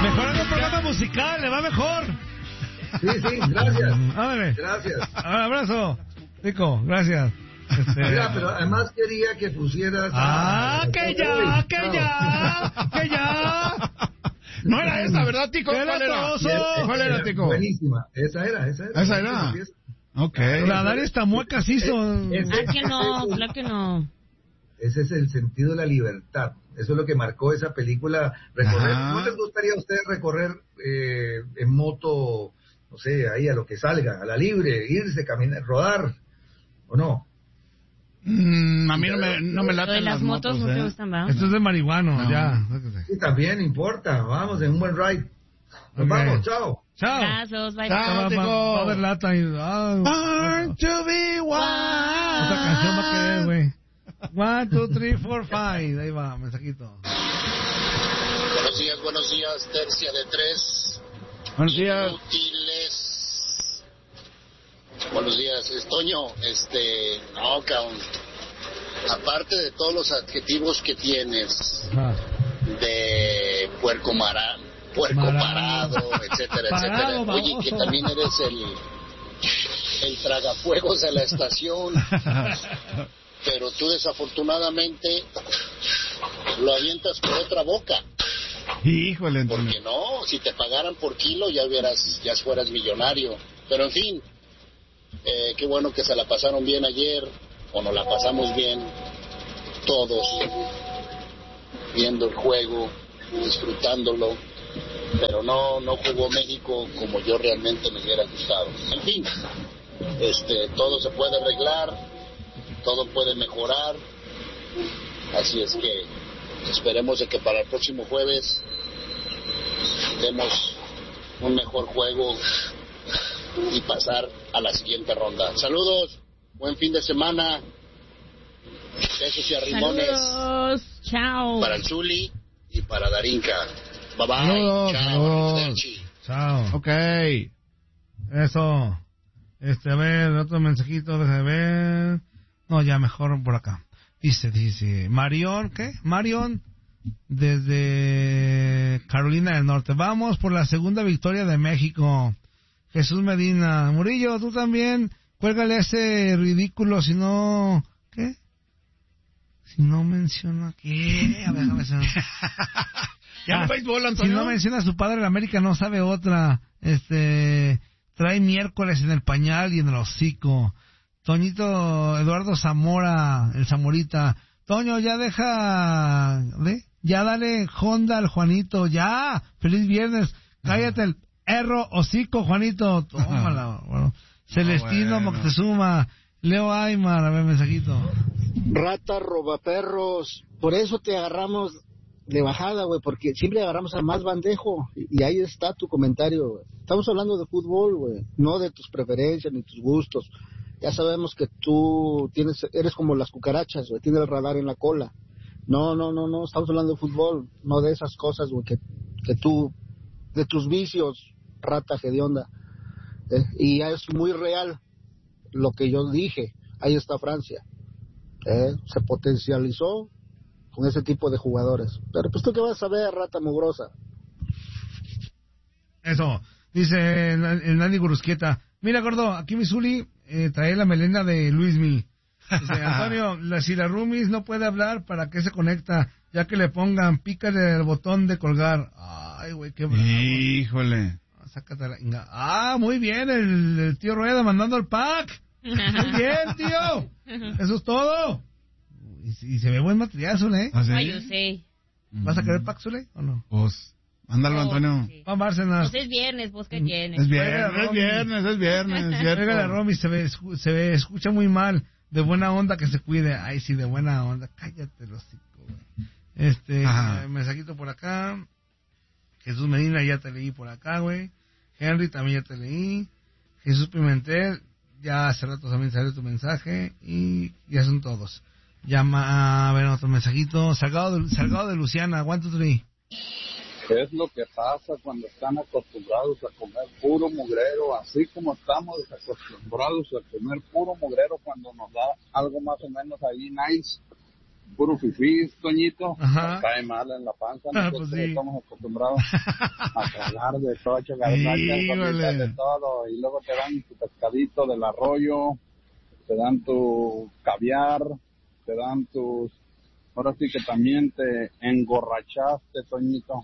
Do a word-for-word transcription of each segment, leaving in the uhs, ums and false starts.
Mejorando el programa musical, le va mejor. Sí, sí, gracias. Ándale. Gracias. Un abrazo, Nico, gracias. Este... Mira, pero además quería que pusieras... Ah, a... que ya, que ya, que ya. No era esa, ¿verdad, Tico? ¿Cuál era? ¿Cuál era, Tico? Buenísima, esa era, esa era. ¿Esa era? Ok. La Dari esta mueca se hizo. Ah, que no, claro que no. Ese es el sentido de la libertad. Eso es lo que marcó esa película. Recorrer. Ajá. ¿No les gustaría a ustedes recorrer eh, en moto, no sé, ahí a lo que salga, a la libre, irse, caminar, rodar, o no? Mm, a mí no me, no me Lo de laten las las motos no ¿eh? te gustan, ¿verdad? Esto es de marihuano, No. ya. Sí, también importa. Vamos, en un buen ride. Nos Ok. vamos, chao. Chao. Abrazos, bye. Chao. Va, va, va a haber lata y... Ah, Born to be wild. esta canción va a querer, güey. One, two, three, four, five. Ahí va, mensajito. Buenos días, buenos días, tercia de tres. Buenos días. Inútiles. Buenos días, es Toño. Este, no, cabrón. Aparte de todos los adjetivos que tienes, Ah. de puerco mara, puerco Marano. parado, etcétera, Parado, etcétera. Oye, baboso. que también eres el, el tragafuegos de la estación. Pero tú desafortunadamente lo avientas por otra boca. Híjole, Antonio. Porque no, si te pagaran por kilo ya hubieras, ya fueras millonario. Pero en fin, eh, qué bueno que se la pasaron bien ayer, o nos la pasamos bien todos, viendo el juego, disfrutándolo. Pero no, no jugó México como yo realmente me hubiera gustado. En fin, este, todo se puede arreglar, todo puede mejorar. Así es que esperemos de que para el próximo jueves demos un mejor juego y pasar a la siguiente ronda. Saludos, buen fin de semana, besos y arrimones. Saludos, chao. Para el Zuli y para Darinka. Bye bye. Saludos, Chao. saludos. Arrivederci. Chao. Ok. Eso. Este, a ver, otro mensajito, déjame ver. No, ya mejor por acá. Dice, dice, Marión, ¿qué? Marión, desde Carolina del Norte. Vamos por la segunda victoria de México. Jesús Medina. Murillo, tú también, cuélgale ese ridículo, si no... ¿Qué? Si no menciona... ¿Qué? A ver, a ver. ¿Ya no Ah, béisbol, si Antonio? no menciona a su padre, la América no sabe otra. Este... Trae miércoles en el pañal y en el hocico. Toñito Eduardo Zamora, el Zamorita. Toño, ya deja... ¿de? Ya dale Honda al Juanito, ya. Feliz viernes. Cállate el erro hocico, Juanito. Tómala. Bueno. Celestino bueno. Moctezuma. Leo Aymar, a ver, mensajito. Rata robaperros. Por eso te agarramos de bajada, güey, porque siempre agarramos al más bandejo. Y ahí está tu comentario, güey. Estamos hablando de fútbol, güey, no de tus preferencias ni tus gustos. Ya sabemos que tú tienes, eres como las cucarachas, güey, tienes el radar en la cola. No, no, no, no, estamos hablando de fútbol, no de esas cosas, güey, que, que tú, de tus vicios, rata hedionda. Eh, y es muy real lo que yo dije. Ahí está Francia. Eh, se potencializó con ese tipo de jugadores. Pero pues tú qué vas a ver, rata mugrosa. Eso. Dice el, el Nani Gurusquieta. Mira, gordo, aquí mi Zuli eh, trae la melena de Luismi. Dice, Antonio, la, si la Rumis no puede hablar, ¿para qué se conecta? Ya que le pongan, pícale el botón de colgar. Ay, güey, qué bravo. Híjole. Sácate la... inga- Ah, muy bien, el, el tío Rueda mandando el pack. Muy bien, tío. Eso es todo. Y, y se ve buen material, Zule, ¿eh? ¿Ah, sí? Ay, yo sé. ¿Vas a querer pack, Zule, o no? Pues, ándalo, Oh, Antonio. sí. Vamos, Bárcenas. Pues es viernes, vos que tienes. Es Juega, viernes, es Romy. viernes, es viernes, ¿cierto? Oiga, la Romy, se ve, escu- se ve, escucha muy mal. De buena onda que se cuide. Ay, sí, de buena onda. Cállate, los hocico, güey. Este, Ajá. eh, mensajito por acá. Jesús Medina, ya te leí por acá, güey. Henry, también ya te leí. Jesús Pimentel, ya hace rato también salió tu mensaje. Y ya son todos. Llama, a ver, otro mensajito. Salgado de, Salgado de Luciana, one, two, three. ¿Qué es lo que pasa cuando están acostumbrados a comer puro mugrero? Así como estamos acostumbrados a comer puro mugrero cuando nos da algo más o menos ahí nice. puro fifís, Toñito. Ajá. Cae mal en la panza. Ah, Nosotros pues sí. estamos acostumbrados a tragar de tocho, garnacha, de todo. Y luego te dan tu pescadito del arroyo, te dan tu caviar, te dan tus... Ahora sí que también te engorrachaste, Toñito.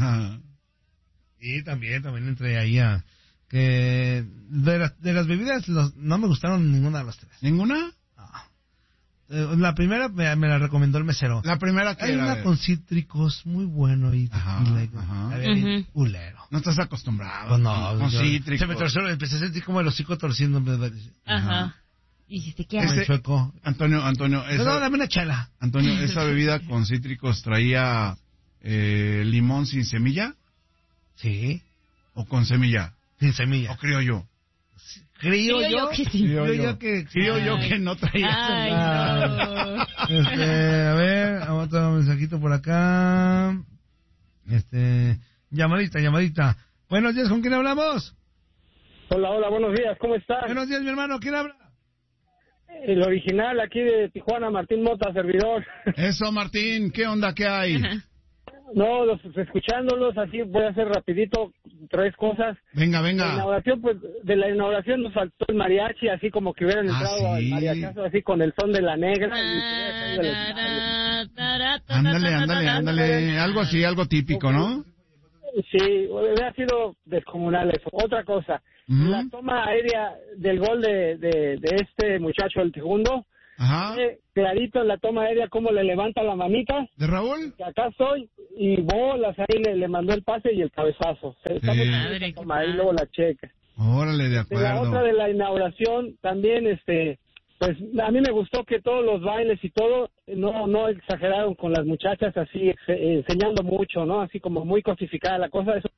Y también, también entré ahí a... que de las, de las bebidas los, no me gustaron ninguna de las tres. ¿Ninguna? Eh, La primera me, me la recomendó el mesero. La primera que Hay era una de- con cítricos muy bueno y Ajá, tequila, y- ajá. a ver, Ujú. culero. No estás acostumbrado. Pues no, con yo- cítricos. se me torció, empecé a sentir como el hocico torciendo. Ajá. Y dijiste, ¿qué Como haces? el chueco. Antonio, Antonio, Pero no, esa, dame una chela. Antonio, esa bebida con cítricos traía eh, limón sin semilla Sí, o con semilla sin o semilla. criollo. Creo Creo yo, yo que sí. creo yo que... Creo yo Ay. que no traía Ay, semilla. no. Este, a ver, otro mensajito por acá. Este, llamadita, llamadita. Buenos días, ¿con quién hablamos? Hola, hola, buenos días, ¿cómo estás? Buenos días, mi hermano, ¿quién habla? El original aquí de Tijuana, Martín Mota, servidor. Eso, Martín, ¿qué onda? ¿Qué hay? Ajá. No, los, escuchándolos, así voy a hacer rapidito tres cosas. Venga, La venga. inauguración, pues, de la inauguración nos faltó el mariachi, así como que hubieran Ah, entrado al sí. mariachazo, así con el son de la negra. y Ah, hubiera caído el estadio. Ándale, ándale, ándale. Algo así, algo típico, ¿no? Sí, hubiera sido descomunal eso. Otra cosa, Ujú. la toma aérea del gol de, de, de este muchacho, el segundo, Ajá. eh, clarito en la toma aérea cómo le levanta la manita, ¿De Raúl? que acá estoy, y bolas ahí le, le mandó el pase y el cabezazo. Está muy Madre, bonita qué toma, ahí padre. luego la checa. Órale, de De la acuerdo. otra de la inauguración, también, este, pues a mí me gustó que todos los bailes y todo, no no exageraron con las muchachas así, ex- eh, enseñando mucho, ¿no? Así como muy cosificada la cosa, eso.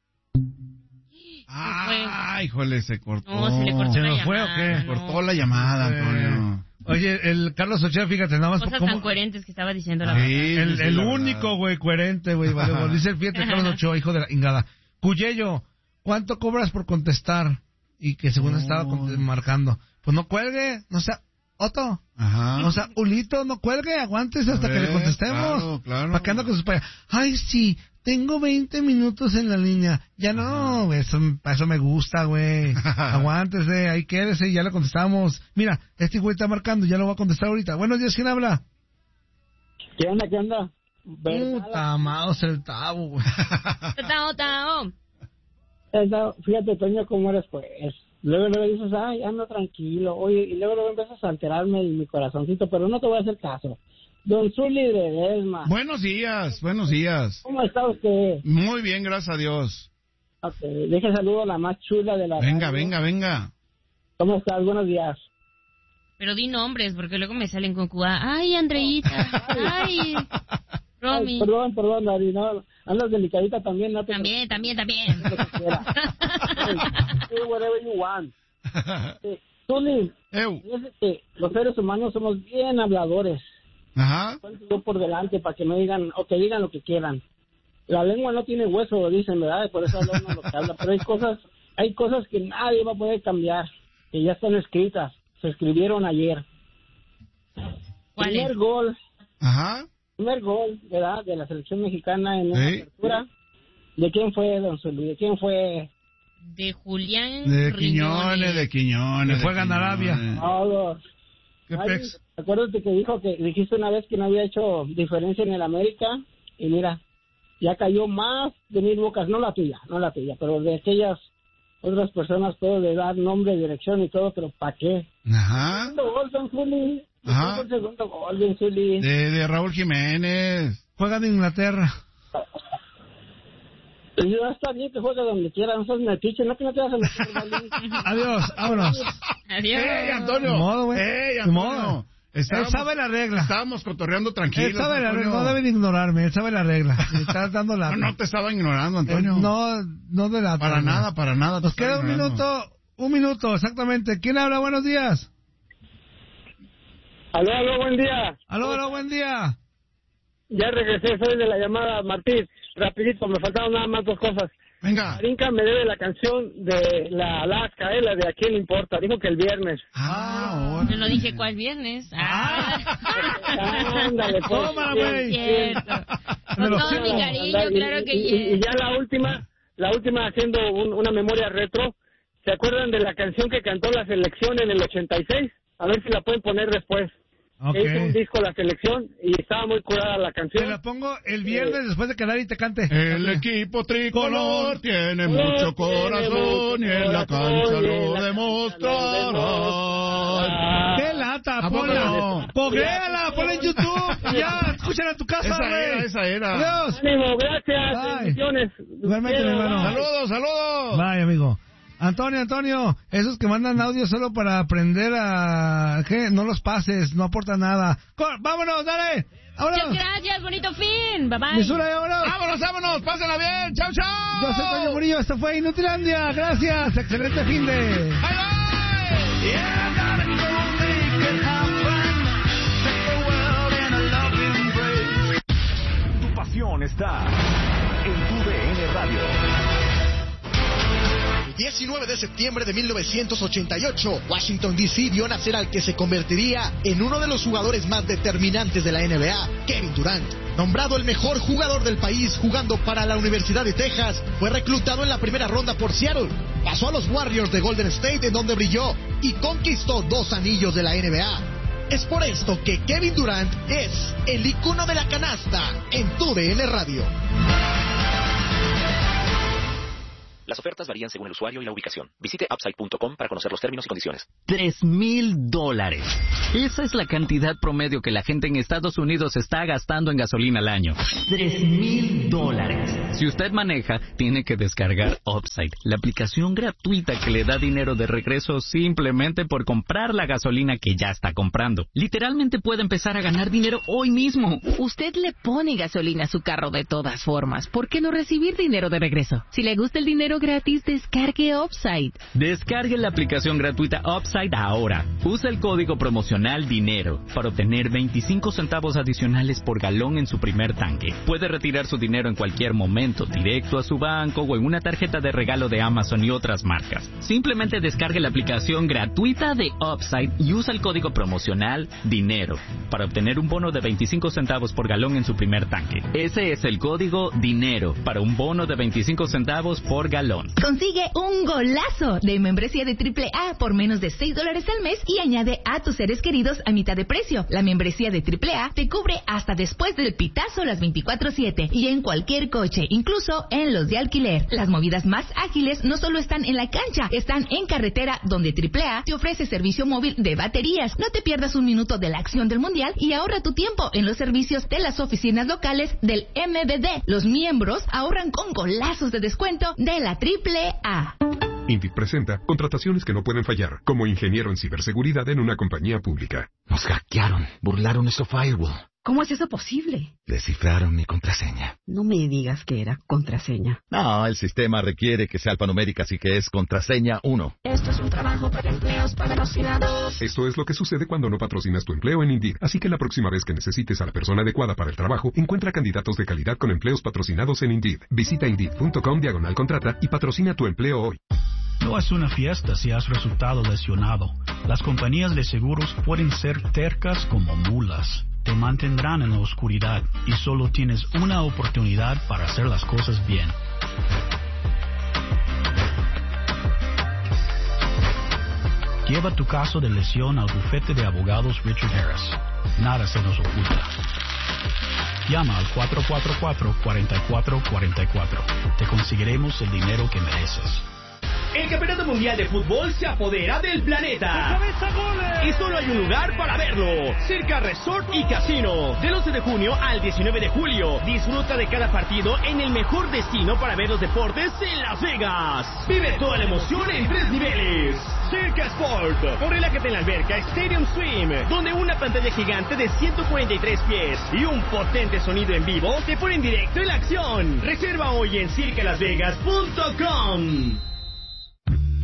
Ah, híjole, se cortó. No, se le cortó ¿Se la nos fue o llamada, qué? no. Cortó la llamada, Antonio. Oye, el Carlos Ochoa, fíjate, nada más... Cosas ¿cómo? tan coherentes que estaba diciendo la Sí, verdad. El, sí, el la único, verdad. güey, coherente, güey, vale, güey. Dice el fíjate, Carlos Ochoa, hijo de la ingada. Cuyello, ¿cuánto cobras por contestar? Y que según No. estaba cont- marcando. Pues no cuelgue, no sea... Otto, Ajá. o sea, Ulito, no cuelgue, aguántese hasta A que le ver, contestemos. claro, claro. ¿Para qué anda con sus payas? Ay, sí, tengo veinte minutos en la línea. Ya no, güey, eso, eso me gusta, güey. Aguántese, ahí quédese, ya le contestamos. Mira, este güey está marcando, ya lo voy a contestar ahorita. Buenos días, ¿quién habla? ¿Qué onda, qué onda? Puta, amados el tabo, güey. Tao, tao. Esa- Fíjate, Toño, cómo eres, pues. Luego, luego dices, ay, anda tranquilo. Oye, y luego, luego empiezas a alterarme y mi corazoncito, pero no te voy a hacer caso. Don Zuli de Desma, Buenos días, buenos días. ¿cómo está usted? Muy bien, gracias a Dios. Ok, deje saludo a la más chula de la Venga, radio. venga, venga. ¿Cómo estás? Buenos días. Pero di nombres, porque luego me salen con Cuba. Ay, Andreita. Ay, Romy. Ay, perdón, perdón, Dari, no, andas delicadita también, no te También, también, también. lo que quieras. Do whatever you want. Sí, Zuli, Eu. fíjese que los seres humanos somos bien habladores. Ajá. Yo por delante para que me digan, o que digan lo que quieran. La lengua no tiene hueso, dicen, ¿verdad? Por eso habla uno lo que habla. Pero hay cosas, hay cosas que nadie va a poder cambiar, que ya están escritas, se escribieron ayer. ¿Cuál Primer es? gol, Ajá. primer gol, ¿verdad? De la selección mexicana en una Sí. apertura. ¿De quién fue, don Zuli? ¿De quién fue? De Julián De Riñones. Quiñones, de Quiñones. Que juega en de Arabia. Quiñones. Todos. ¿Qué Ay, pex? acuérdate que dijo que dijiste una vez que no había hecho diferencia en el América y mira, ya cayó más de mil bocas, no la tuya, no la tuya, pero de aquellas otras personas todo de dar nombre, dirección y todo, pero ¿para qué? Ajá. Segundo gol, don Zuli. Ajá. El segundo gol, don Zuli. De, de Raúl Jiménez. Juega de Inglaterra. Y ya está bien que juegue donde quiera, no seas metiche, no que no te vas a meter, Vali. Adiós, vámonos. Adiós. ¡Ey, Antonio! Ni modo, güey. ¡Ey, Ni Antonio! modo. Estábamos, Él sabe la regla. Estábamos cotorreando tranquilos. Él sabe la Antonio. regla, no deben ignorarme, él sabe la regla. Me estás dando la... No, no te estaba ignorando, Eh, Antonio. no, no de la... Para nada, para nada. te Nos estaba queda un ignorando. minuto, un minuto, exactamente. ¿Quién habla? Buenos días. Aló, aló, buen día. Aló, aló, buen día. Ya regresé, soy de la llamada Martín. Rapidito, me faltaron nada más dos cosas. Venga. Marinka me debe la canción de la Alaska, eh, la de ¿A quién le importa? Dijo que el viernes. Ah, Yo no dije cuál viernes. Ah. Ándale, pues. Tómala, güey. Cierto. Con todo mi cariño, Y- claro que y, y, y ya la última, la última haciendo un- una memoria retro. ¿Se acuerdan de la canción que cantó la selección en el ochenta y seis? A ver si la pueden poner después. Ok. Hizo un disco la selección y estaba muy curada la Te canción. la pongo el viernes después de que Dari te cante. El equipo tricolor tiene mucho corazón y en la cancha lo demostrará. ¡Qué lata! ¿A poco Ponla. no? Pogréala, ponla en YouTube. Ya, escúchala en tu casa, Esa güey. era, esa era. Adiós. Ánimo, gracias, Bye. bendiciones. Igualmente, mi hermano. Saludos, saludos. Bye, amigo. Antonio, Antonio, esos que mandan audio solo para aprender a... ¿Qué? No los pases, no aporta nada. Cor- ¡Vámonos, dale! Muchas ¡Vámonos! gracias, bonito fin. Bye bye. Misura, vámonos. Vámonos, vámonos, pásenla bien. Chau, chau. Yo soy Toño Murillo, esto fue Inutilandia. Gracias, excelente fin de... Bye, bye. Tu pasión está en tu D N Radio. El diecinueve de septiembre de mil novecientos ochenta y ocho, Washington D C vio nacer al que se convertiría en uno de los jugadores más determinantes de la N B A, Kevin Durant. Nombrado el mejor jugador del país jugando para la Universidad de Texas, fue reclutado en la primera ronda por Seattle. Pasó a los Warriors de Golden State, en donde brilló y conquistó dos anillos de la N B A. Es por esto que Kevin Durant es el icono de la canasta en tu D N Radio. Las ofertas varían según el usuario y la ubicación. Visite upside punto com para conocer los términos y condiciones. Tres mil dólares. Esa es la cantidad promedio que la gente en Estados Unidos está gastando en gasolina al año. Tres mil dólares. Si usted maneja, tiene que descargar Upside, la aplicación gratuita que le da dinero de regreso simplemente por comprar la gasolina que ya está comprando. Literalmente puede empezar a ganar dinero hoy mismo. Usted le pone gasolina a su carro de todas formas. ¿Por qué no recibir dinero de regreso? Si le gusta el dinero gratis, descargue Upside. Descargue la aplicación gratuita Upside ahora. Usa el código promocional DINERO para obtener veinticinco centavos adicionales por galón en su primer tanque. Puede retirar su dinero en cualquier momento, directo a su banco o en una tarjeta de regalo de Amazon y otras marcas. Simplemente descargue la aplicación gratuita de Upside y usa el código promocional DINERO para obtener un bono de veinticinco centavos por galón en su primer tanque. Ese es el código DINERO para un bono de veinticinco centavos por galón. Consigue un golazo de membresía de triple A por menos de seis dólares al mes y añade a tus seres queridos a mitad de precio. La membresía de triple A te cubre hasta después del pitazo las veinticuatro siete y en cualquier coche, incluso en los de alquiler. Las movidas más ágiles no solo están en la cancha, están en carretera, donde triple A te ofrece servicio móvil de baterías. No te pierdas un minuto de la acción del mundial y ahorra tu tiempo en los servicios de las oficinas locales del M V D. Los miembros ahorran con golazos de descuento de la triple A. Indeed presenta contrataciones que no pueden fallar, como ingeniero en ciberseguridad en una compañía pública. Nos hackearon, burlaron nuestro firewall. ¿Cómo es eso posible? Descifraron mi contraseña. No me digas que era contraseña. No, el sistema requiere que sea alfanumérica, así que es contraseña uno. Esto es un trabajo para empleos patrocinados. Esto es lo que sucede cuando no patrocinas tu empleo en Indeed. Así que la próxima vez que necesites a la persona adecuada para el trabajo, encuentra candidatos de calidad con empleos patrocinados en Indeed. Visita Indeed.com diagonal contrata y patrocina tu empleo hoy. No es una fiesta si has resultado lesionado. Las compañías de seguros pueden ser tercas como mulas. Te mantendrán en la oscuridad y solo tienes una oportunidad para hacer las cosas bien. Lleva tu caso de lesión al bufete de abogados Richard Harris. Nada se nos oculta. Llama al cuatro cuatro cuatro, cuatro cuatro cuatro cuatro. Te conseguiremos el dinero que mereces. El Campeonato Mundial de Fútbol se apodera del planeta. Y solo hay un lugar para verlo. Circa Resort y Casino. Del once de junio al diecinueve de julio. Disfruta de cada partido en el mejor destino para ver los deportes en Las Vegas. Vive toda la emoción en tres niveles. Circa Sport. O relájate en la alberca Stadium Swim, donde una pantalla gigante de ciento cuarenta y tres pies y un potente sonido en vivo te ponen directo en la acción. Reserva hoy en circa las vegas punto com.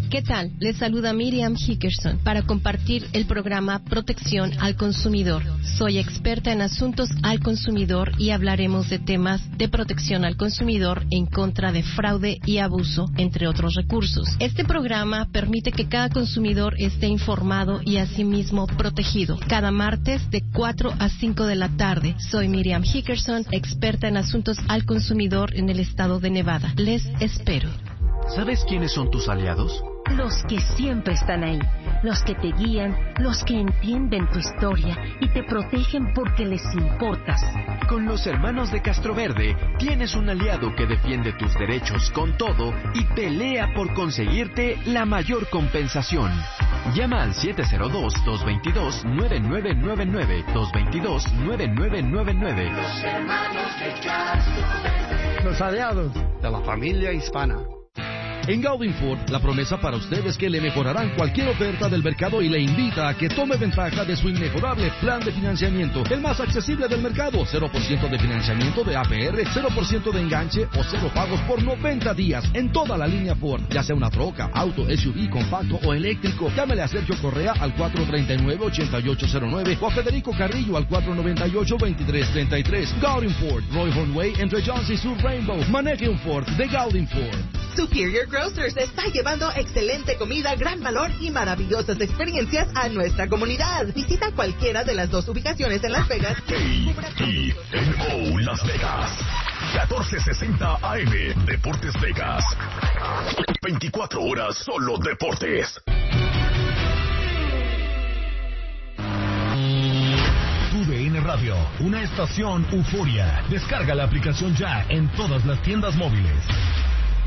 ¿Qué tal? Les saluda Miriam Hickerson para compartir el programa Protección al Consumidor. Soy experta en asuntos al consumidor y hablaremos de temas de protección al consumidor en contra de fraude y abuso, entre otros recursos. Este programa permite que cada consumidor esté informado y asimismo protegido. Cada martes de cuatro a cinco de la tarde. Soy Miriam Hickerson, experta en asuntos al consumidor en el estado de Nevada. Les espero. ¿Sabes quiénes son tus aliados? Los que siempre están ahí, los que te guían, los que entienden tu historia y te protegen porque les importas. Con los hermanos de Castroverde tienes un aliado que defiende tus derechos con todo y pelea por conseguirte la mayor compensación. Llama al siete cero dos, dos dos dos, nueve nueve nueve nueve, dos dos dos, nueve nueve nueve nueve. Los hermanos de Castroverde. Los aliados de la familia hispana. En Gaudin Ford, la promesa para usted es que le mejorarán cualquier oferta del mercado y le invita a que tome ventaja de su inmejorable plan de financiamiento, el más accesible del mercado. cero por ciento de financiamiento de A P R, cero por ciento de enganche o cero pagos por noventa días en toda la línea Ford, ya sea una troca, auto, S U V, compacto o eléctrico. Llámele a Sergio Correa al cuatro tres nueve, ocho ocho cero nueve o a Federico Carrillo al cuatro nueve ocho, dos tres tres tres. Gaudin Ford, Roy Hornway, entre Johns y Sur Rainbow. Maneje un Ford de Gaudin Ford. Superior Grocers está llevando excelente comida, gran valor y maravillosas experiencias a nuestra comunidad. Visita cualquiera de las dos ubicaciones en Las Vegas. K I N O Las Vegas. catorce sesenta A M Deportes Vegas. veinticuatro horas solo deportes. Tu D N Radio, una estación euforia. Descarga la aplicación ya en todas las tiendas móviles.